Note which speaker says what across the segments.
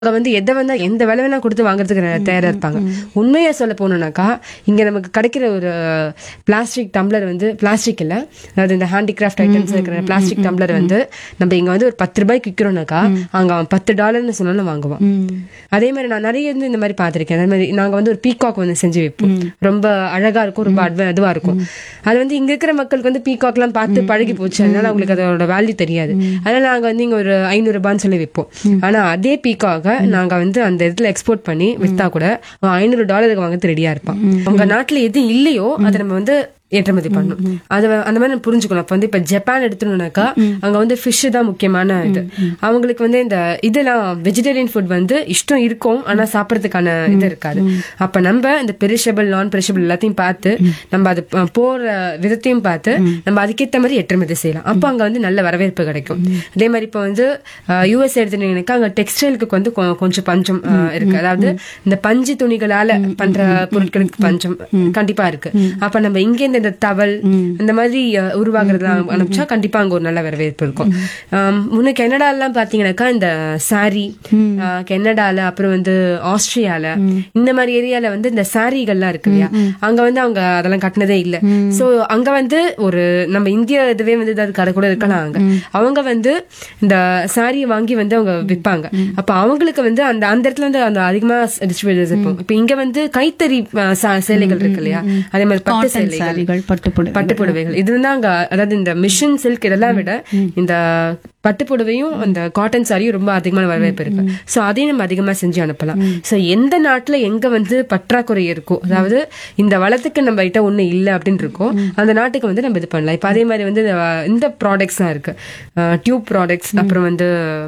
Speaker 1: வந்து எதை வந்து எந்த விலை வேணா கொடுத்து வாங்குறதுக்கு தயாரா இருப்பாங்க. உண்மையா சொல்ல போனோம்னாக்கா இங்க நமக்கு கிடைக்கிற ஒரு பிளாஸ்டிக் டம்ளர் வந்து பிளாஸ்டிக் இல்ல, அதாவது இந்த ஹேண்டிகிராஃப்ட் ஐட்டம்ஸ் இருக்கிற பிளாஸ்டிக் டம்ளர் வந்து நம்ம இங்க வந்து ஒரு 10 ரூபாய்க்கு விற்கிறோம்னாக்கா அங்க அவன் $10 சொன்னாலும் வாங்குவான். அதே மாதிரி நான் நிறைய வந்து இந்த மாதிரி பார்த்திருக்கேன். அதே மாதிரி நாங்க வந்து ஒரு பீகாக் வந்து செஞ்சு வைப்போம். ரொம்ப அழகா இருக்கும், ரொம்ப இதுவா இருக்கும். அது வந்து இங்க இருக்கிற மக்களுக்கு வந்து பீகாக் எல்லாம் பார்த்து பழகி போச்சு, அதனால அவங்களுக்கு அதோட வேல்யூ தெரியாது. அதனால நாங்க வந்து இங்க ஒரு 500 ரூபான்னு சொல்லி வைப்போம். ஆனா அதே பீக்காக நாங்க வந்து அந்த இடத்துல எக்ஸ்போர்ட் பண்ணி வித்தா கூட $500 வாங்க ரெடியா இருப்பான். உங்க நாட்டுல எது இல்லையோ அதை நம்ம வந்து ஏற்றுமதி பண்ணணும். அது அந்த மாதிரி நம்ம புரிஞ்சுக்கணும். அப்ப வந்து இப்ப ஜப்பான் எடுத்துனோம்னாக்கா அங்க வந்து ஃபிஷ் தான் முக்கியமான இது. அவங்களுக்கு வந்து இந்த இதெல்லாம் வெஜிடேரியன் ஃபுட் வந்து இஷ்டம் இருக்கும், ஆனா சாப்பிடறதுக்கான இது இருக்காது. அப்ப நம்ம இந்த பெரிஷபிள் நான் பெரிஷபிள் எல்லாத்தையும் பார்த்து நம்ம அது போற விதத்தையும் பார்த்து நம்ம அதுக்கேற்ற மாதிரி ஏற்றுமதி செய்யலாம். அப்போ அங்க வந்து நல்ல வரவேற்பு கிடைக்கும். அதே மாதிரி இப்ப வந்து யூஎஸ் எடுத்துட்டீங்கன்னாக்கா அங்க டெக்ஸ்டைலுக்கு வந்து கொஞ்சம் பஞ்சம் இருக்கு. அதாவது இந்த பஞ்சு துணிகளால பண்ற பொருட்களுக்கு பஞ்சம் கண்டிப்பா இருக்கு. அப்ப நம்ம இங்க இந்த தவல் இந்த மாதிரி உருவாக்குறதுலாம் அனுப்பிச்சா கண்டிப்பா அங்க ஒரு நல்ல வரவேற்பு இருக்கும். முன்ன கனடால எல்லாம் பாத்தீங்கன்னாக்கா இந்த சாரி கனடால, அப்புறம் வந்து ஆஸ்திரியால இந்த மாதிரி ஏரியால வந்து இந்த சாரிகள்லாம் இருக்கு இல்லையா, அங்க வந்து அவங்க அதெல்லாம் கட்டினதே இல்ல. சோ அங்க வந்து ஒரு நம்ம இந்திய இதுவே வந்து ஏதாவது கடை கூட இருக்கலாம். அவங்க வந்து இந்த சாரியை வாங்கி வந்து அவங்க விற்பாங்க. அப்ப அவங்களுக்கு வந்து அந்த அந்த இடத்துல வந்து அந்த அதிகமா டிஸ்ட்ரிபியூட்டர்ஸ் இருக்கும். இப்ப இங்க வந்து கைத்தறி சேலைகள் இருக்கு இல்லையா, அதே மாதிரி பட்டு சேலைகள், பட்டுப்புடவைகள், இது வந்து அங்க அதாவது இந்த மிஷின் சில்க் இதெல்லாம் விட இந்த பட்டுப்புடவையும் அந்த காட்டன் சாரியும் ரொம்ப அதிகமான வரவேற்பு இருக்கு. சோ அதையும் நம்ம அதிகமா செஞ்சு அனுப்பலாம். சோ எந்த நாட்டுல எங்க வந்து பற்றாக்குறை இருக்கோ, அதாவது இந்த வளத்துக்கு நம்ம கிட்ட ஒண்ணு இல்ல அப்படின்னு இருக்கோ அந்த நாட்டுக்கு வந்து நம்ம இது பண்ணலாம். இப்ப அதே மாதிரி வந்து இந்த ப்ராடக்ட்ஸ் எல்லாம் இருக்கு, டியூப் ப்ராடக்ட்ஸ், அப்புறம் வந்து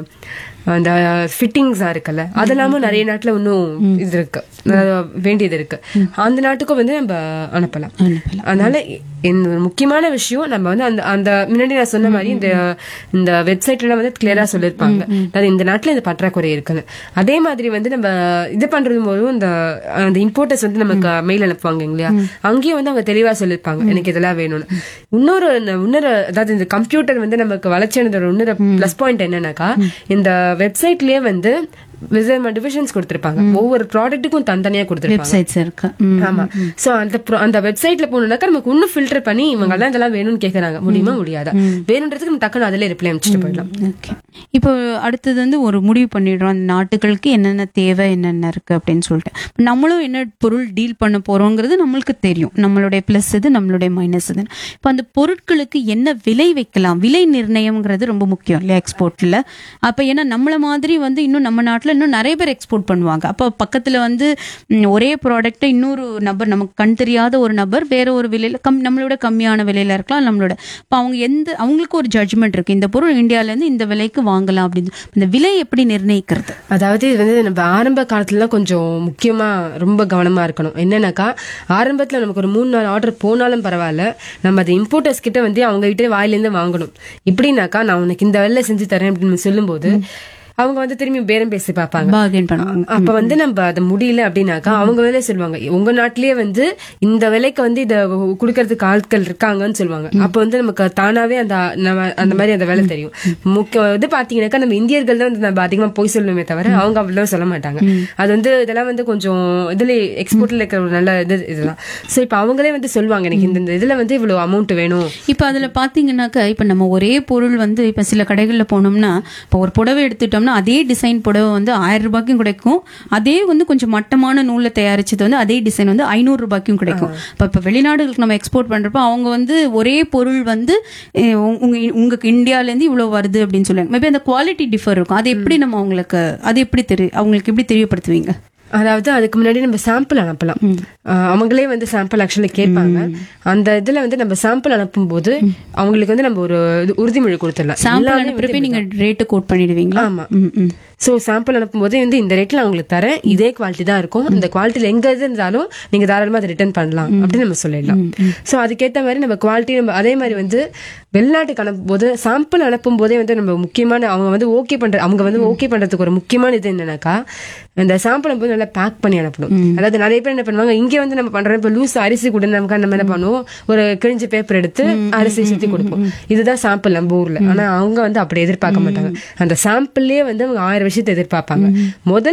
Speaker 1: அந்த ஃபிட்டிங்ஸா இருக்குல்ல, அதெல்லாமும் நிறைய நாட்டுல இன்னும் இது இருக்கு, வேண்டியது இருக்கு. அந்த நாட்டுக்கும் வந்து நம்ம அனுப்பலாம். அதனால முக்கியமான விஷயம் நம்ம வந்து அந்த அந்த முன்னாடி நான் சொன்ன மாதிரி இந்த வெப்சைட்ல வந்து கிளியரா சொல்லிருப்பாங்க அது இந்த நாட்டுல இந்த பற்றாக்குறை இருக்குன்னு. அதே மாதிரி வந்து நம்ம இது பண்றது போதும் இந்த இம்போர்ட்டர்ஸ் வந்து நமக்கு மெயில் அனுப்புவாங்க இல்லையா, அங்கேயும் வந்து அவங்க தெளிவா சொல்லிருப்பாங்க எனக்கு இதெல்லாம் வேணும்னு. இன்னொரு அதாவது இந்த கம்ப்யூட்டர் வந்து நமக்கு வளர்ச்சியானதோட இன்னொரு பிளஸ் பாயிண்ட் என்னன்னாக்கா, இந்த வெப்சைட்லயே வந்து டிவிஷன்ஸ் கொடுத்திருப்பாங்க, ஒவ்வொரு ப்ராடக்ட்டுக்கும் தனித்தனியா கொடுத்திருப்பாங்க. ஆமா. சோ அந்த வெப்சைட்ல போனோம்னாக்கா நமக்கு இன்னும் ஃபில்டர் பண்ணி இவங்க எல்லாம் இதெல்லாம் வேணும்னு கேக்குறாங்க, முடியுமா முடியாதா, வேணும்ன்றதுக்கு நம்ம டக்குன்னு அதிலே ரிப்ளை அனுப்பிச்சிட்டு போயிடலாம்.
Speaker 2: இப்போ அடுத்தது வந்து ஒரு முடிவு பண்ணிடுறோம் அந்த நாட்டுகளுக்கு என்னென்ன தேவை என்னென்ன இருக்கு அப்படின்னு சொல்லிட்டு, நம்மளும் என்ன பொருள் டீல் பண்ண போறோங்கிறது நம்மளுக்கு தெரியும், நம்மளுடைய பிளஸ் இது நம்மளுடைய மைனஸ் இது. இப்போ அந்த பொருட்களுக்கு என்ன விலை வைக்கலாம், விலை நிர்ணயம்ங்கிறது ரொம்ப முக்கியம் இல்லையா எக்ஸ்போர்ட்ல. அப்ப ஏன்னா நம்மள மாதிரி வந்து இன்னும் நம்ம நாட்டுல இன்னும் நிறைய பேர் எக்ஸ்போர்ட் பண்ணுவாங்க. அப்போ பக்கத்துல வந்து ஒரே ப்ராடக்ட்டை இன்னொரு நபர், நமக்கு கண் தெரியாத ஒரு நபர் வேற ஒரு விலையில நம்மளோட கம்மியான விலையில இருக்கலாம் நம்மளோட. இப்போ அவங்களுக்கு ஒரு ஜட்ஜ்மெண்ட் இருக்கு, இந்த பொருள் இந்தியால இருந்து இந்த விலைக்கு வாங்கலாம் அப்படின்னு. இந்த விலை எப்படி நிர்ணயிக்கிறது?
Speaker 1: அதாவது இது வந்து நம்ம ஆரம்ப காலத்துல கொஞ்சம் முக்கியமா ரொம்ப கவனமா இருக்கணும். என்னன்னாக்கா ஆரம்பத்துல நமக்கு ஒரு 3-4 ஆர்டர் போனாலும் பரவாயில்ல, நம்ம அது இம்போர்ட்டர்ஸ் கிட்ட வந்து அவங்க கிட்ட வாயிலிருந்து வாங்கணும். இப்படின்னாக்கா நான் உனக்கு இந்த வேலை செஞ்சு தரேன் அப்படின்னு சொல்லும் போது அவங்க வந்து திரும்பி பேரம் பேசி பார்ப்பாங்க. அப்ப வந்து நம்ம அது முடியல அப்படின்னாக்கா அவங்க வேலை சொல்லுவாங்க, உங்க நாட்டிலேயே வந்து இந்த விலைக்கு வந்து இத குடுக்கறதுக்கு ஆட்கள் இருக்காங்கன்னு சொல்லுவாங்க. அப்ப வந்து நமக்கு தானாவே அந்த மாதிரி அந்த வேலை தெரியும். முக்கிய இது பாத்தீங்கன்னாக்கா நம்ம இந்தியர்கள் தான் வந்து நம்ம அதிகமா போய் சொல்லணுமே தவிர அவங்க அவ்வளவு சொல்ல மாட்டாங்க. அது வந்து இதெல்லாம் வந்து கொஞ்சம் இதுல எக்ஸ்போர்ட்ல இருக்கிற ஒரு நல்ல இதுதான். சோ இப்ப அவங்களே வந்து சொல்லுவாங்க எனக்கு இந்த இதுல வந்து இவ்வளவு அமௌண்ட் வேணும்.
Speaker 2: இப்ப அதுல பாத்தீங்கன்னாக்கா இப்ப நம்ம ஒரே பொருள் வந்து இப்ப சில கடைகள்ல போனோம்னா இப்ப ஒரு புடவை எடுத்துட்டோம், அதே டிசைன் புடவை வந்து 1000 ரூபாய்க்கும் கிடைக்கும், அதே வந்து கொஞ்சம் மட்டமான நூல்ல தயாரிச்சது வந்து அதே டிசைன் வந்து 500 ரூபாய்க்கும் கிடைக்கும். இப்ப வெளிநாடுகளுக்கு நம்ம எக்ஸ்போர்ட் பண்றப்ப அவங்க வந்து ஒரே பொருள் வந்து உங்களுக்கு இந்தியால இருந்து இவ்வளவு வருது அப்படின்னு சொல்லுவாங்க. மேபி அந்த குவாலிட்டி டிஃபர் இருக்கும். அது எப்படி நம்ம அவங்களுக்கு எப்படி தெரியப்படுத்துவீங்க?
Speaker 1: அதாவது அதுக்கு முன்னாடி நம்ம சாம்பிள் அனுப்பலாம். அவங்களே வந்து சாம்பிள் ஆக்சுவலி கேட்பாங்க. அந்த இதுல வந்து நம்ம சாம்பிள் அனுப்பும் போது அவங்களுக்கு வந்து நம்ம ஒரு உறுதிமொழி கொடுத்துடலாம்.
Speaker 2: சாம்பிள் அனுப்புறப்ப நீங்க ரேட் கோட் பண்ணிடுவீங்களா?
Speaker 1: ஆமா. சோ சாம்பிள் அனுப்பும் போதே வந்து இந்த ரேட்ல அவங்களுக்கு தரேன், இதே குவாலிட்டி தான் இருக்கும், இந்த குவாலிட்டியில எங்க இது இருந்தாலும் நீங்க தாராளமா அதை ரிட்டர்ன் பண்ணலாம் அப்படின்னு நம்ம சொல்லிடலாம். சோ அதுக்கேற்ற மாதிரி நம்ம குவாலிட்டி நம்ம அதே மாதிரி வந்து வெளிநாட்டுக்கு அனுப்பும் போது சாம்பிள் அனுப்பும் போதே வந்து நம்ம முக்கியமான அவங்க வந்து ஓகே பண்றதுக்கு ஒரு முக்கியமான இது என்னன்னாக்கா, இந்த சாம்பிள் போது நல்லா பேக் பண்ணி அனுப்பணும். அதாவது நிறைய பேர் என்ன பண்ணுவாங்க, இங்க வந்து நம்ம பண்றோம் இப்ப லூஸ் அரிசி கூட நமக்கு நம்ம என்ன பண்ணுவோம், ஒரு கிழிஞ்ச பேப்பர் எடுத்து அரிசி சுத்தி கொடுப்போம், இதுதான் சாம்பிள் நம்ம ஊர்ல. ஆனா அவங்க வந்து அப்படி எதிர்பார்க்க மாட்டாங்க. அந்த சாம்பிள்லயே வந்து அவங்க 1000 வேற விஷயத்தை எதிர்பார்ப்பாங்க. முதல்